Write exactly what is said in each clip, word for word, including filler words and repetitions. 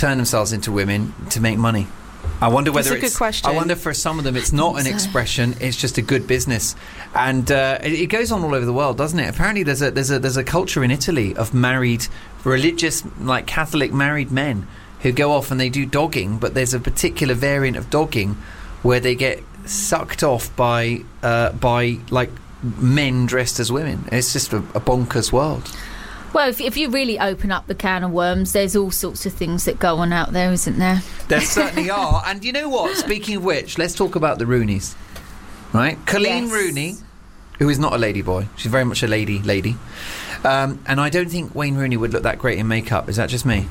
turn themselves into women to make money? I wonder whether That's a it's. good question. I wonder for some of them it's not an expression; it's just a good business, and uh, it, it goes on all over the world, doesn't it? Apparently, there's a there's a there's a culture in Italy of married, religious, like Catholic married men who go off and they do dogging, but there's a particular variant of dogging where they get sucked off by uh, by like men dressed as women. It's just a, a bonkers world. Well, if, if you really open up the can of worms, there's all sorts of things that go on out there, isn't there? There certainly are. And you know what? Speaking of which, let's talk about the Rooneys. Right? Colleen Yes. Rooney, who is not a lady boy. She's very much a lady lady. Um, and I don't think Wayne Rooney would look that great in makeup. Is that just me?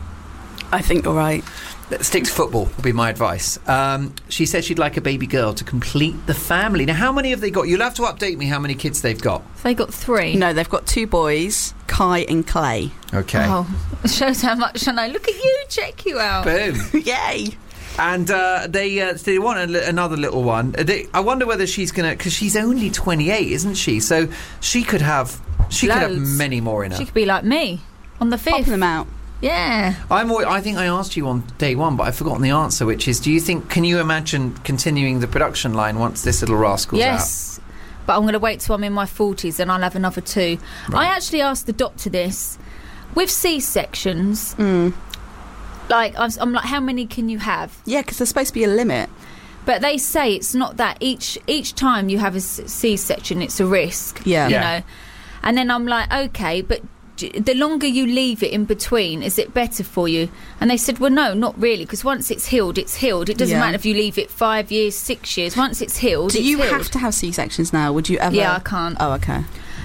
I think you're right. Let's stick to football, would be my advice. Um, she said she'd like a baby girl to complete the family. Now, how many have they got? You'll have to update me how many kids they've got. They got three. No, they've got two boys, Kai and Clay. Okay. Oh, it shows how much I know. Look at you, check you out. Boom. Yay! And uh, they uh, they want a li- another little one. Uh, They, I wonder whether she's going to... Because she's only twenty-eight, isn't she? So she could have... She could have Loads. many more in her. She could be like me on the Pop fifth. them out. Yeah. I'm. Always, I think I asked you on day one, but I've forgotten the answer, which is: do you think? Can you imagine continuing the production line once this little rascal's out? Yes. But I'm going to wait till I'm in my forties and I'll have another two. Right. I actually asked the doctor this. With C-sections, Mm. like, I'm, I'm like, how many can you have? Yeah, because there's supposed to be a limit. But they say it's not that. Each each time you have a s- C-section, it's a risk. Yeah. You Yeah. know. And then I'm like, okay, but d- the longer you leave it in between, is it better for you? And they said, well, no, not really, because once it's healed, it's healed. It doesn't Yeah. matter if you leave it five years, six years. Once it's healed, Do it's you healed. have to have C-sections now? Would you ever? Yeah, I can't. Oh, okay.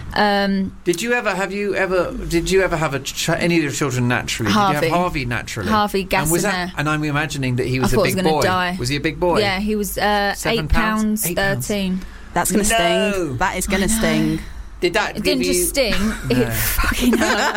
Um, Did you ever have you ever? Did you ever have a ch- any of your children naturally? Did Harvey. you have Harvey naturally? Harvey, gas and was in that? there. And I'm imagining that he was I a thought big he was gonna boy. die. Was he a big boy? yeah, he was uh, Seven eight pounds? pounds, Eight pounds. thirteen. That's going to No. sting. That is going to sting. Did that? It give didn't you, just sting. It fucking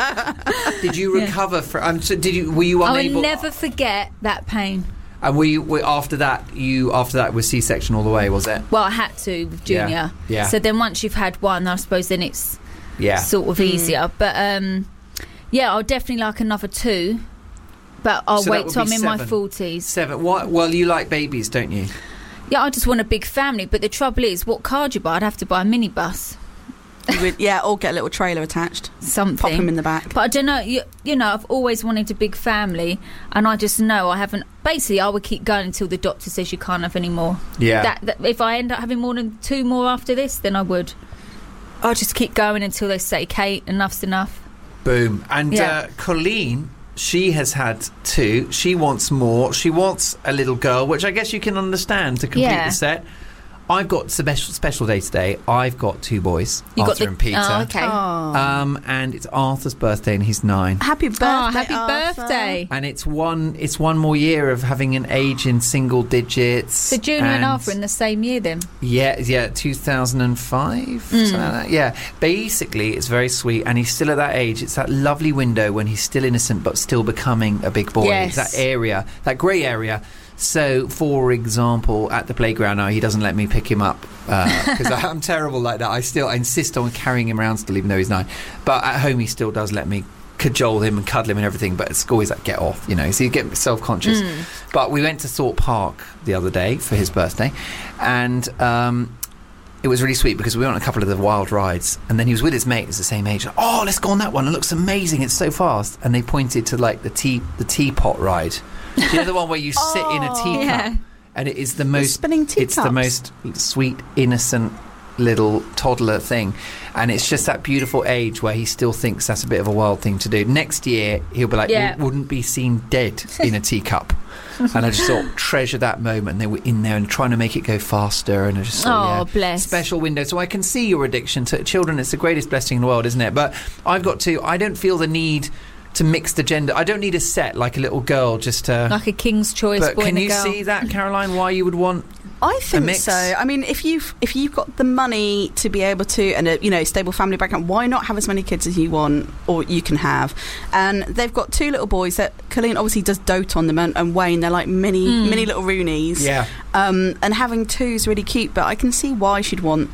hurt. Did you recover from? Um, so did you? Were you I unable? will never forget that pain. And were you? Were, after that, you after that was C-section all the way, was it? Well, I had to with Yeah. Junior. Yeah. So then once you've had one, I suppose then it's Yeah. sort of easier. But um, yeah, I'll definitely like another two. But I'll So that wait would till be I'm in my seven. forties. Seven. What? Well, you like babies, don't you? Yeah, I just want a big family. But the trouble is, what car do you buy? I'd have to buy a minibus, You would, yeah, or get a little trailer attached. something. Pop them in the back. But I don't know, you, you know, I've always wanted a big family, and I just know I haven't. Basically, I would keep going until the doctor says you can't have any more. Yeah. That, that if I end up having more than two more after this, then I would. I'll just keep going until they say, Kate, enough's enough. Boom. And Yeah. uh, Colleen, she has had two. She wants more. She wants a little girl, which I guess you can understand to complete Yeah. the set. I've got a special, special day today. I've got two boys, You Arthur got the, and Peter. Oh, okay. Oh. Um, and it's Arthur's birthday, and he's nine. Happy birthday! Oh, happy Arthur. birthday. And it's one. It's one more year of having an age in single digits. So Junior and, Arthur in the same year then? Yeah, yeah, two thousand five, Mm. something like that. Yeah, basically, it's very sweet, and he's still at that age. It's that lovely window when he's still innocent but still becoming a big boy. Yes. It's that area, that grey area. So, for example, at the playground now, he doesn't let me pick him up because I'm terrible like that. I still I insist on carrying him around still, even though he's nine. But at home, he still does let me cajole him and cuddle him and everything. But at school, he's like, get off, you know. So you get self-conscious. Mm. But we went to Thorpe Park the other day for his birthday, and um, it was really sweet because we went on a couple of the wild rides, and then he was with his mate who's the same age. Oh, let's go on that one. It looks amazing. It's so fast. And they pointed to like the tea the teapot ride. Do you know the one where you sit in a Oh, teacup? yeah. And it is the most spinning it's the teacups. most sweet, innocent little toddler thing. And it's just that beautiful age where he still thinks that's a bit of a wild thing to do. Next year he'll be like, Yeah. "W- wouldn't be seen dead in a teacup." And I just thought, treasure that moment. They were in there and trying to make it go faster, and I just thought, Oh, yeah, bless. special window. So I can see your addiction to children. It's the greatest blessing in the world, isn't it? But I've got to. I don't feel the need to mix the gender. I don't need a set like a little girl just to. Like a king's choice But boy can and a you girl. see that, Caroline? Why you would want? I think mix? so. I mean, if you've if you've got the money to be able to, and a you know stable family background, why not have as many kids as you want or you can have? And they've got two little boys that Colleen obviously does dote on them, and, and Wayne, they're like mini Mm. mini little Roonies. Yeah. Um, and having two is really cute, but I can see why she'd want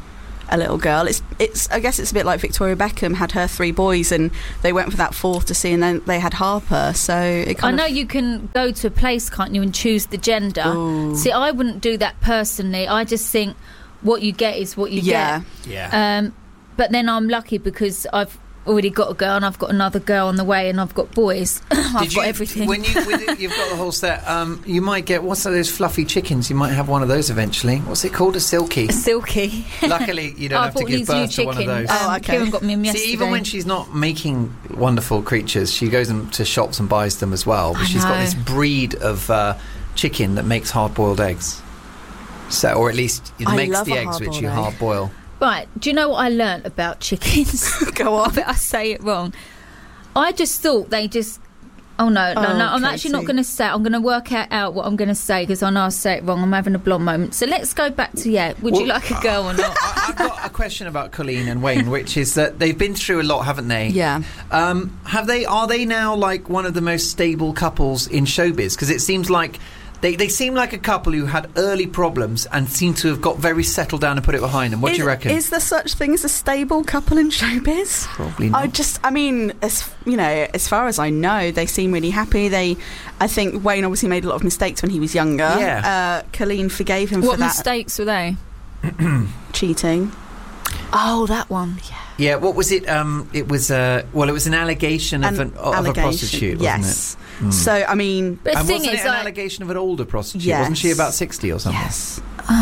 a little girl. It's it's I guess it's a bit like Victoria Beckham had her three boys and they went for that fourth to see, and then they had Harper. So it kind I know of, you can go to a place, can't you, and choose the gender. Ooh. See, I wouldn't do that personally. I just think what you get is what you yeah. get. Yeah. Um, but then I'm lucky because I've already got a girl and I've got another girl on the way and I've got boys. I've Did got you, everything. When you, with it, you've got the whole set, um, you might get, what's those fluffy chickens? You might have one of those eventually. What's it called? A silky? Silky. Luckily, you don't I have to bought give these new birth to one of chickens. those. Um, Oh, okay. Kieran got me them yesterday. See, even when she's not making wonderful creatures, she goes into shops and buys them as well. But I she's got know. this breed of uh, chicken that makes hard-boiled eggs. So, or at least it I makes love the a eggs which hard-boiled you egg. hard-boil. Right, do you know what I learnt about chickens? Go on. I bet I say it wrong. I just thought they just... Oh, no, no, Oh, no. I'm Katie. actually not going to say... I'm going to work out, out what I'm going to say because I know I say it wrong. I'm having a blonde moment. So let's go back to, yeah, would Well, you like a girl or not? I, I've got a question about Colleen and Wayne, which is that they've been through a lot, haven't they? Yeah. Um, have they? Are they now like one of the most stable couples in showbiz? Because it seems like they, they seem like a couple who had early problems and seem to have got very settled down and put it behind them. What is, do you reckon? Is there such thing as a stable couple in showbiz? Probably not. I just, I mean, as you know, as far as I know, they seem really happy. They, I think Wayne obviously made a lot of mistakes when he was younger. Yeah. Uh, Colleen forgave him What for that mistakes were they? cheating. Oh, that one. Yeah. Yeah, what was it? Um, it was uh, well, it was an allegation of, An an, of allegation, a prostitute, yes. wasn't it? Mm. So I mean, But the And thing wasn't is, it an like, allegation of an older prostitute? Yes. Wasn't she about sixty or something? yes,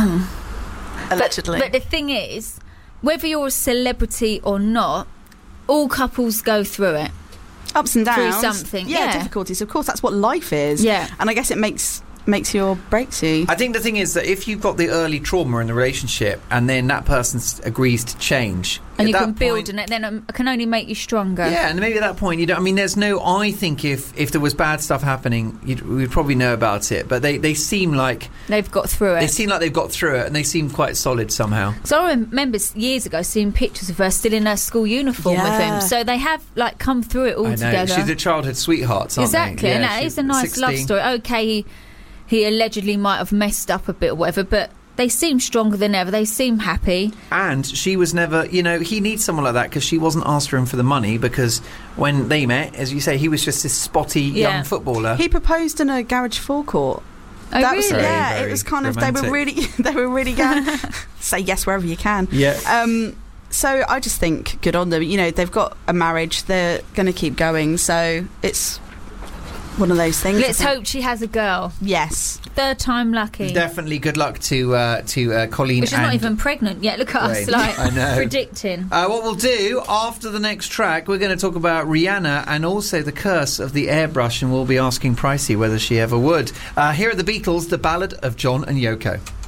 oh. allegedly. But the thing is, whether you're a celebrity or not, all couples go through it. Ups and through downs, something, yeah, yeah. difficulties. Of course, that's what life is. Yeah. and I guess it makes makes you or breaks you. I think the thing is that if you've got the early trauma in the relationship and then that person s- agrees to change, And at you that can build point- on it, then it can only make you stronger. Yeah, and maybe at that point, you don't. I mean, there's no. I think if if there was bad stuff happening, you'd, we'd probably know about it. But they, they seem like They've got through they it. seem like they've got through it, and they seem quite solid somehow. So I remember years ago seeing pictures of her still in her school uniform with Yeah. him. So they have like come through it all I know together. she's a childhood sweetheart, aren't Exactly, they? and Yeah, that she's is a nice love sixteen. story. Okay, he, he allegedly might have messed up a bit or whatever, but they seem stronger than ever. They seem happy. And she was never, you know, he needs someone like that because she wasn't asked for him for the money because when they met, as you say, he was just this spotty Yeah. young footballer. He proposed in a garage forecourt. Oh, that was, really? Very, yeah, very it was kind of romantic. they were really they were really going say yes wherever you can. Yeah. Um, so I just think good on them. You know, they've got a marriage. They're going to keep going. So it's one of those things. Let's I think. hope she has a girl. Yes. Third time lucky. Definitely good luck to uh, to uh, Colleen. Which is and not even pregnant yet. Look at us, Wayne. like I know. predicting. Uh, what we'll do after the next track, we're going to talk about Rihanna and also the curse of the airbrush, and we'll be asking Pricey whether she ever would. Uh, here are the Beatles, the ballad of John and Yoko.